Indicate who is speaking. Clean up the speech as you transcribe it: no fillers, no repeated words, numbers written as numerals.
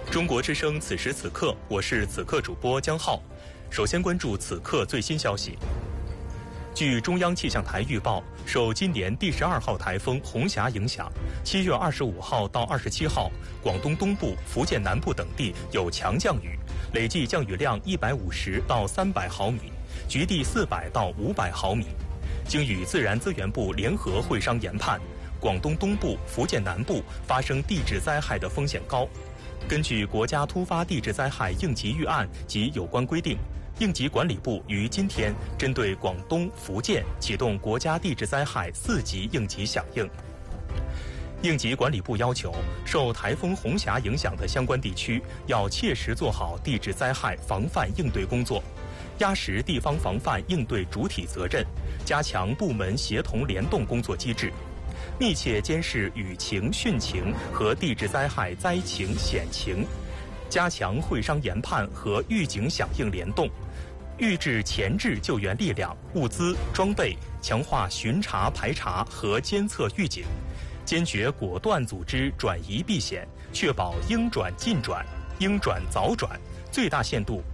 Speaker 1: 中国之声此时此刻，我是此刻主播江浩。首先关注此刻最新消息。据中央气象台预报，受今年第12号台风红霞影响，7月25号到27号，广东东部、福建南部等地有强降雨，累计降雨量150到300毫米，局地400到500毫米。经与自然资源部联合会商研判，广东东部、福建南部发生地质灾害的风险高。根据国家突发地质灾害应急预案及有关规定，应急管理部于今天针对广东、福建启动国家地质灾害4级应急响应。应急管理部要求，受台风红霞影响的相关地区要切实做好地质灾害防范应对工作，压实地方防范应对主体责任，加强部门协同联动工作机制，密切监视雨情、汛情和地质灾害灾情、险情，加强会商研判和预警响应联动，预置前置救援力量、物资、装备，强化巡查、排查和监测预警，坚决果断组织转移避险，确保应转尽转、应转早转，最大限度